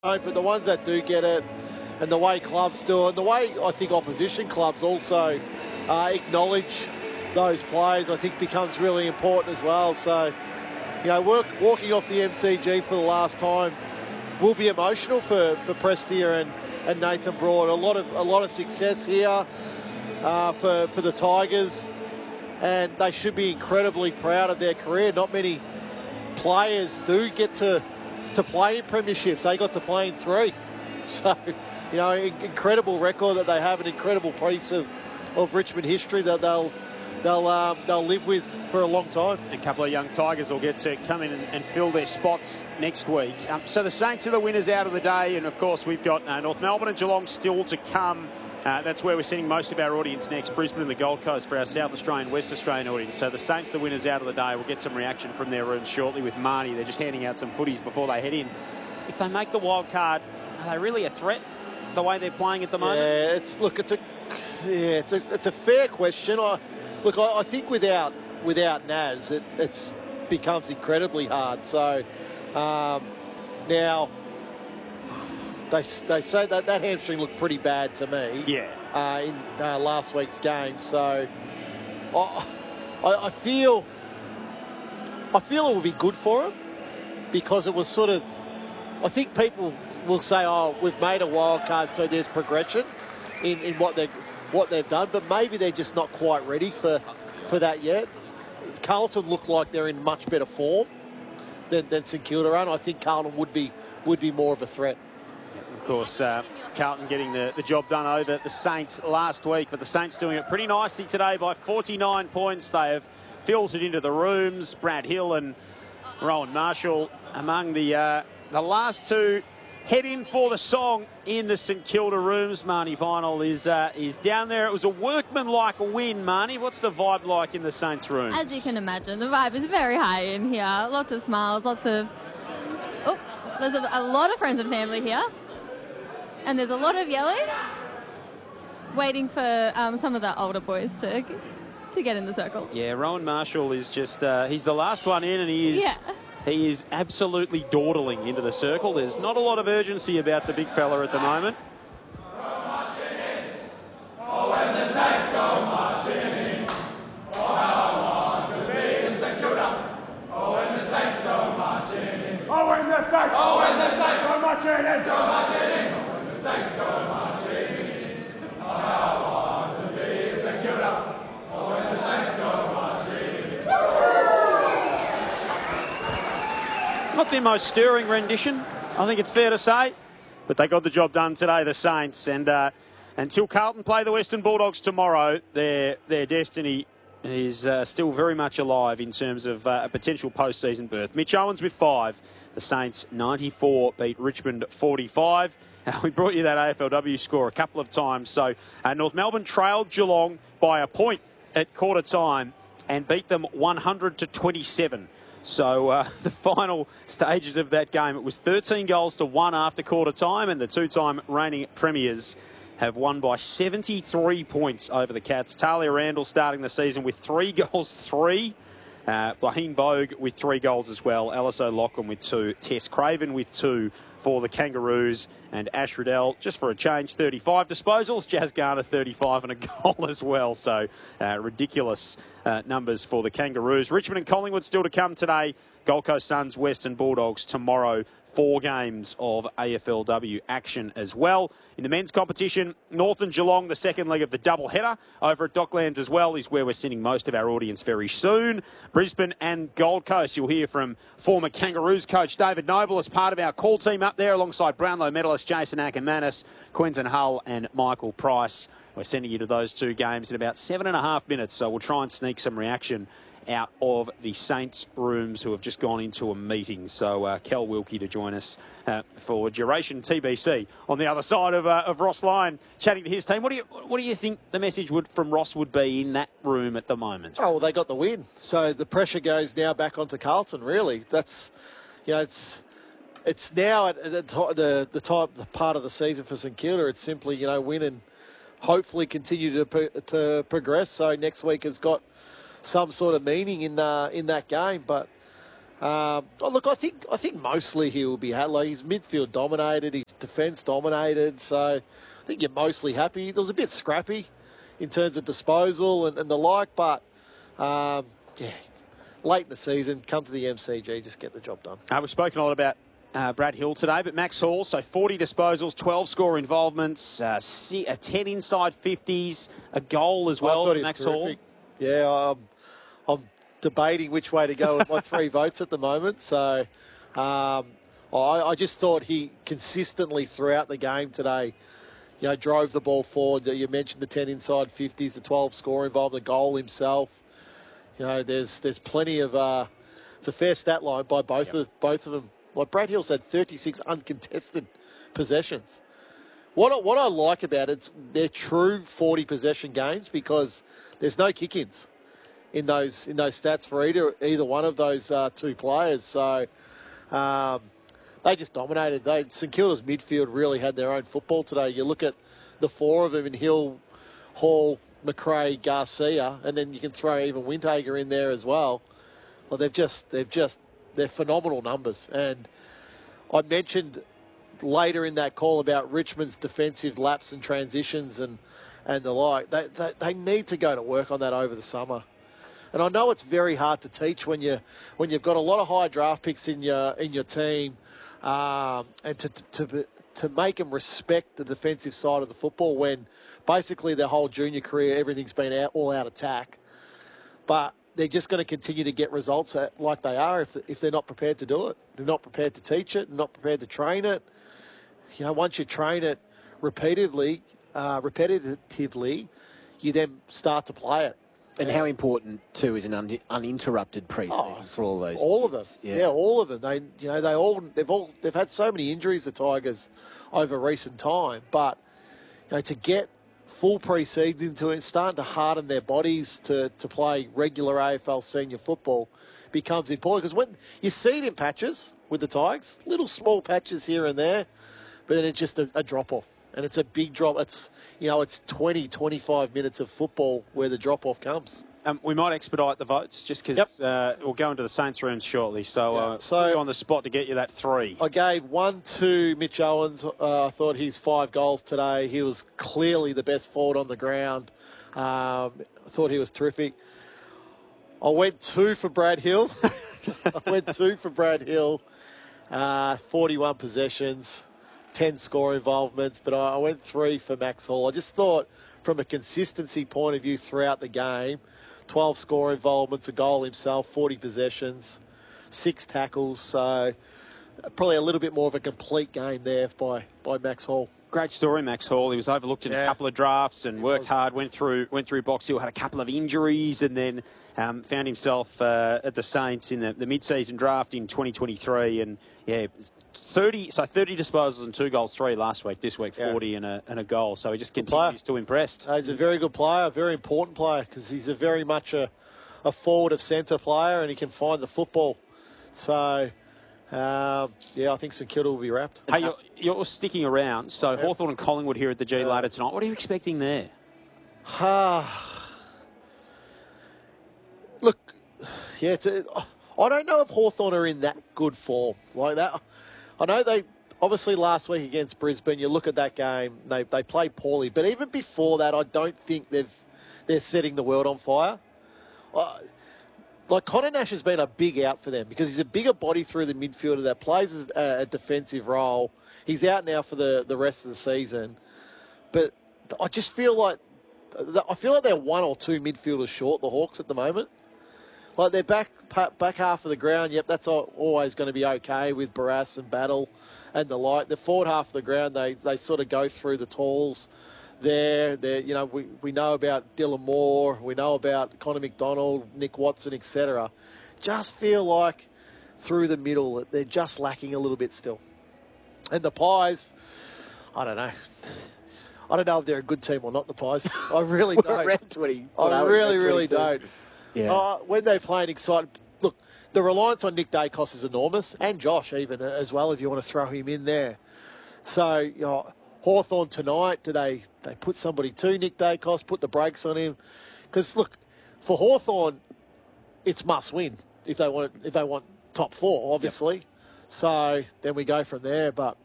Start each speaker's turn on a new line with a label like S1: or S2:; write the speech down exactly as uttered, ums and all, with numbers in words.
S1: but the ones that do get it, and the way clubs do it, and the way I think opposition clubs also uh, acknowledge those players, I think becomes really important as well. So, you know, work, walking off the M C G for the last time will be emotional for, for Prestia and, and Nathan Broad. A lot of a lot of success here uh, for, for the Tigers, and they should be incredibly proud of their career. Not many players do get to, to play in premierships. They got to play in three. So, you know, incredible record that they have, an incredible piece of, of Richmond history that they'll they'll um, they'll live with for a long time.
S2: A couple of young Tigers will get to come in and, and fill their spots next week. Um, so the Saints are the winners out of the day, and of course we've got uh, North Melbourne and Geelong still to come. Uh, that's where we're sending most of our audience next, Brisbane and the Gold Coast for our South Australian, West Australian audience. So the Saints, the winners out of the day. We'll get some reaction from their rooms shortly with Marnie. They're just handing out some footies before they head in. If they make the wild card, are they really a threat the way they're playing at the moment?
S1: Yeah, it's look, it's a yeah, it's a it's a fair question. I look, I, I think without without Naz, it it's becomes incredibly hard. So um, now they they say that that hamstring looked pretty bad to me.
S2: Yeah.
S1: Uh, in uh, last week's game, so I, I I feel I feel it will be good for him because it was sort of. I think people will say, "Oh, we've made a wild card, so there's progression in, in what they what they've done," but maybe they're just not quite ready for for that yet. Carlton look like they're in much better form than, than St Kilda are, and I think Carlton would be would be more of a threat.
S2: Of course, uh, Carlton getting the, the job done over the Saints last week, but the Saints doing it pretty nicely today by forty-nine points. They have filtered into the rooms. Brad Hill and Rowan Marshall among the uh, the last two head in for the song in the St Kilda rooms. Marnie Vinyl is uh, is down there. It was a workman-like win, Marnie. What's the vibe like in the Saints rooms?
S3: As you can imagine, the vibe is very high in here. Lots of smiles, lots of... Oh, there's a, a lot of friends and family here. And there's a lot of yelling. Waiting for um, some of the older boys to to get in the circle.
S2: Yeah, Rowan Marshall is just... Uh, he's the last one in, and he is...
S3: Yeah.
S2: He is absolutely dawdling into the circle. There's not a lot of urgency about the big fella at the moment.
S4: Oh, when the Saints go marching in. Oh, how I want to be in St Kilda. Oh, when the Saints go marching in. Oh, when the Saints. Oh, when the Saints go marching in. Go marching in. Oh, when the Saints go marching in. Oh, how I want to be in St Kilda. Oh, when the Saints go marching in.
S2: Not their most stirring rendition, I think it's fair to say. But they got the job done today, the Saints. And uh, until Carlton play the Western Bulldogs tomorrow, their their destiny is uh, still very much alive in terms of uh, a potential postseason berth. Mitch Owens with five. The Saints ninety-four beat Richmond forty-five. Uh, we brought you that A F L W score a couple of times. So uh, North Melbourne trailed Geelong by a point at quarter time and beat them one hundred to twenty-seven. So uh, the final stages of that game, it was thirteen goals to one after quarter time, and the two-time reigning premiers have won by seventy-three points over the Cats. Talia Randall starting the season with three goals, three. Uh, Blaheem Bogue with three goals as well. Alice O'Loughlin with two. Tess Craven with two for the Kangaroos. And Ash Riddell, just for a change, thirty-five disposals. Jazz Garner, thirty-five and a goal as well. So uh, ridiculous uh, numbers for the Kangaroos. Richmond and Collingwood still to come today. Gold Coast Suns, Western Bulldogs tomorrow. Four games of A F L W action as well. In the men's competition, North and Geelong, the second leg of the doubleheader over at Docklands as well, is where we're sending most of our audience very soon. Brisbane and Gold Coast, you'll hear from former Kangaroos coach David Noble as part of our call team up there, alongside Brownlow medalist Jason Akermanis, Quentin Hull and Michael Price. We're sending you to those two games in about seven and a half minutes, so we'll try and sneak some reaction out of the Saints rooms, who have just gone into a meeting. So uh, Kel Wilkie to join us uh, for Duration T B C on the other side of, uh, of Ross Lyon, chatting to his team. What do you what do you think the message would from Ross would be in that room at the moment?
S1: Oh, well, they got the win, so the pressure goes now back onto Carlton. Really, that's you know it's it's now at the the the, type, the part of the season for St Kilda. It's simply you know win and hopefully continue to to progress. So next week has got some sort of meaning in uh, in that game, but Um, oh, look, I think I think mostly he will be happy. Like, he's midfield dominated, he's defence dominated, so I think you're mostly happy. There was a bit scrappy in terms of disposal and, and the like, but um, yeah, late in the season, come to the M C G, just get the job done.
S2: Uh, we've spoken a lot about uh, Brad Hill today, but Max Hall, so forty disposals, twelve score involvements, uh, ten inside fifties, a goal as well for Max Hall.
S1: Yeah, um, I'm debating which way to go with my three votes at the moment. So um, I, I just thought he consistently throughout the game today, you know, drove the ball forward. You mentioned the ten inside fifties, the twelve score involved, the goal himself. You know, there's there's plenty of uh, it's a fair stat line by both yep. of both of them. Like Brad Hill's had thirty-six uncontested possessions. What I, what I like about it, they're true forty possession games because there's no kick-ins in those in those stats for either either one of those uh, two players. So um, they just dominated. They St Kilda's midfield really had their own football today. You look at the four of them in Hill, Hall, McRae, Garcia, and then you can throw even Windhager in there as well. Well, they've just they've just they're phenomenal numbers. And I mentioned later in that call about Richmond's defensive laps and transitions and and the like. They they, they need to go to work on that over the summer. And I know it's very hard to teach when you when you've got a lot of high draft picks in your in your team, um, and to to to make them respect the defensive side of the football when basically their whole junior career everything's been out, all out attack. But they're just going to continue to get results at, like they are if if they're not prepared to do it. They're not prepared to teach it. They're not prepared to train it. You know, once you train it repeatedly, uh, repetitively, you then start to play it.
S5: And how important too is an un- uninterrupted pre-season oh, for all those?
S1: All of them,
S5: yeah.
S1: yeah, all of them. They, you know, they all they've all they've had so many injuries, the Tigers, over recent time. But you know, to get full pre-seasons into it, starting to harden their bodies to to play regular A F L senior football becomes important because when you see it in patches with the Tigers, little small patches here and there, but then it's just a, a drop off. And it's a big drop. It's, you know, it's twenty, twenty-five minutes of football where the drop-off comes.
S2: Um, we might expedite the votes just because
S1: yep.
S2: uh, we'll go into the Saints rooms shortly. So,
S1: yeah.
S2: uh,
S1: so
S2: we're on the spot to get you that three.
S1: I gave one to Mitch Owens. Uh, I thought his five goals today. He was clearly the best forward on the ground. Um, I thought he was terrific. I went two for Brad Hill. I went two for Brad Hill. Uh, forty-one possessions. ten score involvements, but I went three for Max Hall. I just thought from a consistency point of view throughout the game, twelve score involvements, a goal himself, forty possessions, six tackles, so probably a little bit more of a complete game there by, by Max Hall.
S2: Great story, Max Hall. He was overlooked in yeah. a couple of drafts and worked hard, went through went through Box Hill, had a couple of injuries, and then um, found himself uh, at the Saints in the, the mid-season draft in twenty twenty-three, and yeah, thirty, so thirty disposals and two goals, three last week. This week, forty yeah. and, a, and a goal. So he just continues to impress.
S1: Uh, he's a very good player, a very important player because he's a very much a, a forward of centre player and he can find the football. So, um, yeah, I think St Kilda will be wrapped.
S2: Hey, you're, you're sticking around. So yeah. Hawthorn and Collingwood here at the G yeah. later tonight. What are you expecting there?
S1: Look, yeah, it's a, I don't know if Hawthorn are in that good form like that. I know they, obviously last week against Brisbane, you look at that game, they they played poorly. But even before that, I don't think they've, they're setting the world on fire. Uh, like, Connor Nash has been a big out for them because he's a bigger body through the midfielder that plays a, a defensive role. He's out now for the, the rest of the season. But I just feel like, I feel like they're one or two midfielders short, the Hawks, at the moment. Like, they're back back half of the ground. Yep, that's always going to be okay with Barrass and Battle and the like. The forward half of the ground, they, they sort of go through the talls there. They're, you know, we, we know about Dylan Moore. We know about Connor McDonald, Nick Watson, et cetera. Just feel like through the middle, they're just lacking a little bit still. And the Pies, I don't know. I don't know if they're a good team or not, the Pies. I really don't.
S5: Around twenty.
S1: I really, really don't.
S5: Yeah.
S1: Uh, when they play an excited... Look, the reliance on Nick Dacos is enormous, and Josh even as well, if you want to throw him in there. So, you know, Hawthorn tonight, do they, they put somebody to Nick Dacos, put the brakes on him? Because, look, for Hawthorn, it's must win if they want if they want top four, obviously. Yep. So then we go from there. But